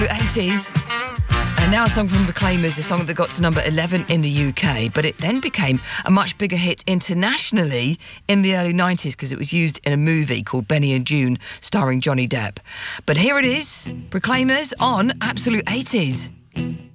80s. And now a song from Proclaimers, a song that got to number 11 in the UK, but it then became a much bigger hit internationally in the early 90s because it was used in a movie called Benny and June starring Johnny Depp. But here it is, Proclaimers on Absolute 80s.